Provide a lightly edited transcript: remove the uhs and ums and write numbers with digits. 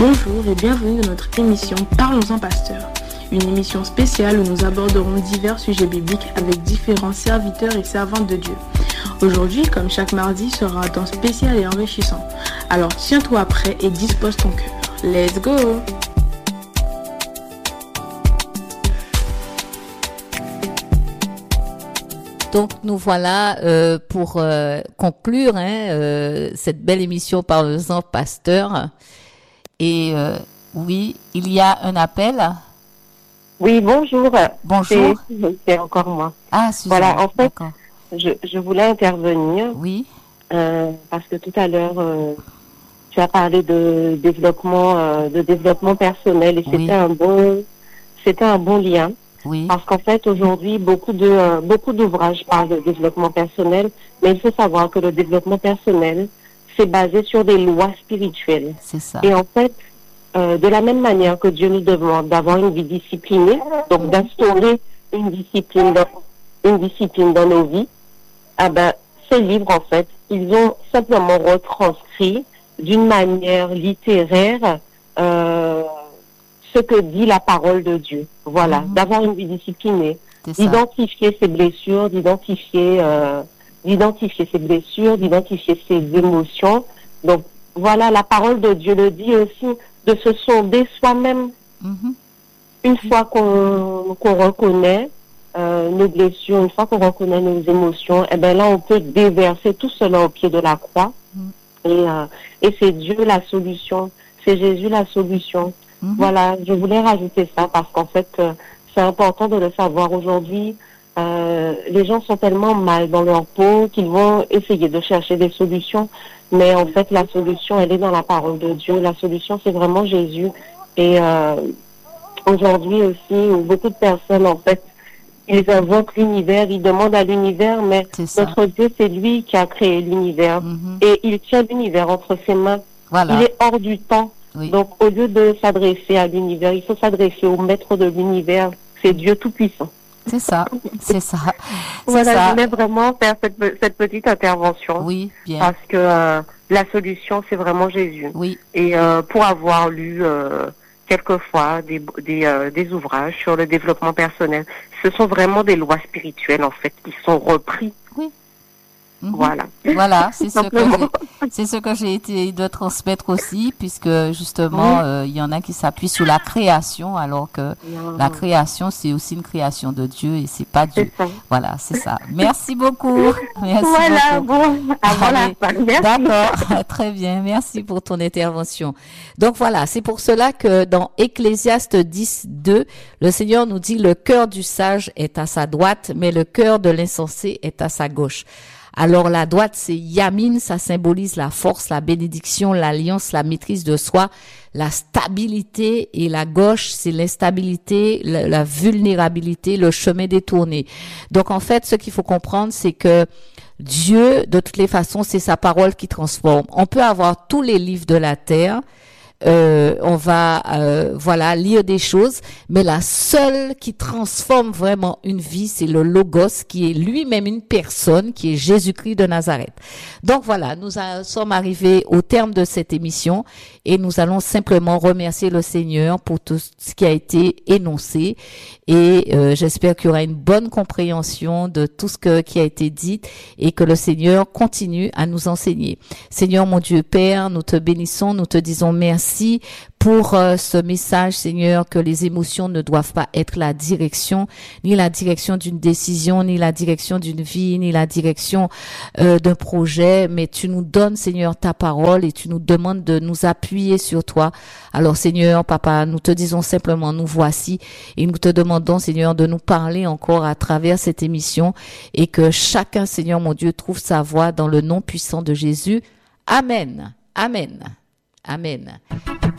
Bonjour et bienvenue dans notre émission Parlons-en Pasteur, une émission spéciale où nous aborderons divers sujets bibliques avec différents serviteurs et servantes de Dieu. Aujourd'hui, comme chaque mardi, sera un temps spécial et enrichissant. Alors tiens-toi prêt et dispose ton cœur. Let's go! Donc nous voilà pour conclure cette belle émission Parlons-en Pasteur. Et oui, il y a un appel. Oui, bonjour. Bonjour. C'est encore moi. Ah, Suzanne. Voilà, en fait, d'accord. je voulais intervenir Oui. parce que tout à l'heure, tu as parlé de développement personnel et Oui. c'était un bon lien. Oui. Parce qu'en fait, aujourd'hui, beaucoup d'ouvrages parlent de développement personnel, mais il faut savoir que le développement personnel, c'est basé sur des lois spirituelles. C'est ça. Et en fait, de la même manière que Dieu nous demande d'avoir une vie disciplinée, donc d'instaurer une discipline dans nos vies, ces livres, en fait, ils ont simplement retranscrit d'une manière littéraire ce que dit la parole de Dieu. Voilà, d'avoir une vie disciplinée, d'identifier ses blessures, d'identifier ses blessures, d'identifier ses émotions. Donc, voilà, la parole de Dieu le dit aussi, de se sonder soi-même. Une fois qu'on reconnaît nos blessures, une fois qu'on reconnaît nos émotions, eh ben là, on peut déverser tout cela au pied de la croix. Et c'est Dieu la solution, c'est Jésus la solution. Voilà, je voulais rajouter ça parce qu'en fait, c'est important de le savoir aujourd'hui. Les gens sont tellement mal dans leur peau qu'ils vont essayer de chercher des solutions. Mais en fait, la solution, elle est dans la parole de Dieu. La solution, c'est vraiment Jésus. Et aujourd'hui aussi, beaucoup de personnes, en fait, ils invoquent l'univers, ils demandent à l'univers, mais notre Dieu, c'est lui qui a créé l'univers. Et il tient l'univers entre ses mains. Voilà. Il est hors du temps. Oui. Donc, au lieu de s'adresser à l'univers, il faut s'adresser au maître de l'univers. C'est Dieu Tout-Puissant. C'est ça, c'est ça. Voilà, je voulais vraiment faire cette petite intervention. Oui, bien. Parce que la solution, c'est vraiment Jésus. Oui. Et pour avoir lu quelquefois des ouvrages sur le développement personnel, ce sont vraiment des lois spirituelles, en fait, qui sont repris. Oui. Voilà. Voilà, c'est ce que j'ai été de transmettre aussi, puisque justement, il y en a qui s'appuient sur la création, alors que la création, c'est aussi une création de Dieu et c'est pas Dieu. Voilà, c'est ça. Merci beaucoup. Merci voilà, beaucoup. Bon, avant la fin. Merci. D'accord, très bien. Merci pour ton intervention. Donc voilà, c'est pour cela que dans Ecclésiaste 10:2, le Seigneur nous dit: le cœur du sage est à sa droite, mais le cœur de l'insensé est à sa gauche. Alors la droite, c'est Yamin, ça symbolise la force, la bénédiction, l'alliance, la maîtrise de soi, la stabilité, et la gauche, c'est l'instabilité, la vulnérabilité, le chemin détourné. Donc en fait, ce qu'il faut comprendre, c'est que Dieu, de toutes les façons, c'est sa parole qui transforme. On peut avoir tous les livres de la terre, on va lire des choses, mais la seule qui transforme vraiment une vie, c'est le Logos, qui est lui-même une personne, qui est Jésus-Christ de Nazareth. Donc voilà, nous sommes arrivés au terme de cette émission et nous allons simplement remercier le Seigneur pour tout ce qui a été énoncé, et j'espère qu'il y aura une bonne compréhension de tout ce qui a été dit et que le Seigneur continue à nous enseigner. Seigneur mon Dieu Père, nous te bénissons, nous te disons merci pour ce message, Seigneur, que les émotions ne doivent pas être la direction, ni la direction d'une décision, ni la direction d'une vie, ni la direction d'un projet, mais tu nous donnes, Seigneur, ta parole et tu nous demandes de nous appuyer sur toi. Alors, Seigneur, Papa, nous te disons simplement, nous voici, et nous te demandons, Seigneur, de nous parler encore à travers cette émission, et que chacun, Seigneur, mon Dieu, trouve sa voie dans le nom puissant de Jésus. Amen. Amen. Amen.